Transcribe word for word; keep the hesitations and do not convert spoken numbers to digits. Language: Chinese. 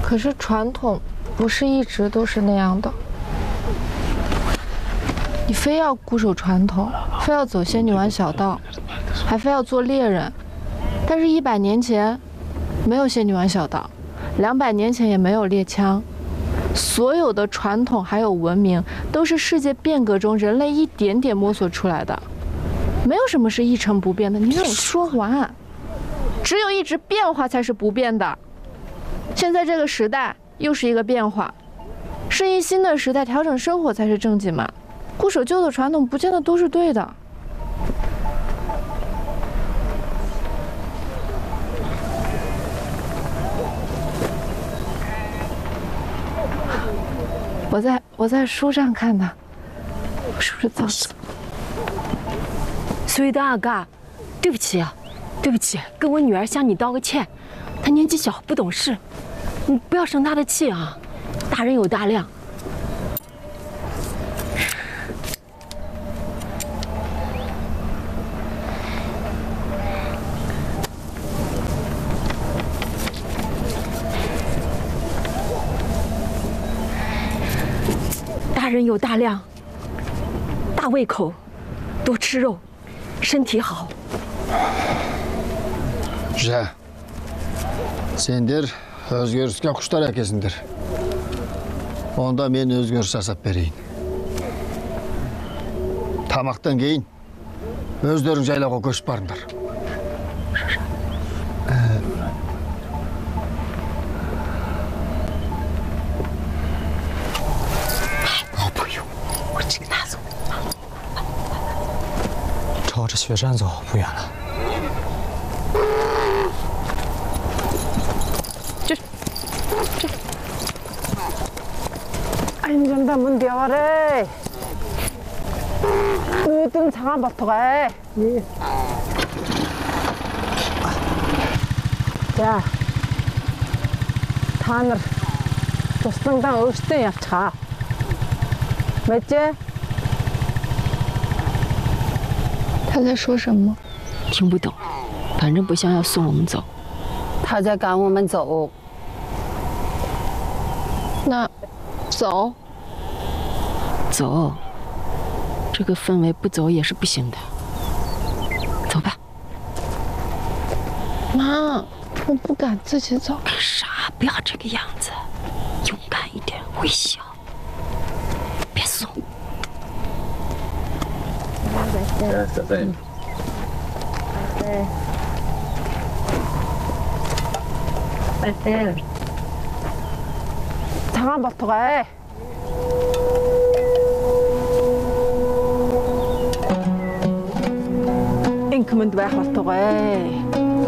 可是传统不是一直都是那样的。你非要固守传统，非要走仙女湾小道，还非要做猎人。但是，一百年前没有仙女湾小道，两百年前也没有猎枪。所有的传统还有文明，都是世界变革中人类一点点摸索出来的，没有什么是一成不变的。你让我说完，只有一直变化才是不变的。现在这个时代又是一个变化，适应新的时代，调整生活才是正经嘛。固守旧的传统，不见得都是对的。我在我在书上看的，我是不是造次？ 所以的阿嘎，对不起啊，对不起，跟我女儿向你道个歉。她年纪小，不懂事，你不要生她的气啊。大人有大量。大人有大量，大胃口，多吃肉，身体好。 Güzel. Sendер өзгеріске құштар әкесіңдер. Онда мен өзгеріс жасап берейін. Тамақтан кейін өздерің жайлауға көшіп барыңдар. “朝着雪山走，不远了。” 안전다 문 대와래. 너희들은 장안부터 가. 예. 자, 타늘 조스등당 어시대 약차. 맞지? 他在说什么？ 听不懂，反正不像要送我们走。 他在赶我们走。 那走。 走，这个氛围不走也是不行的。走吧， 妈，我不敢自己走。 干啥？不要这个样子，勇敢一点，微笑，别怂。 小贝。 哎哎，장안부터 가. 잉크면 왜 헛떡해?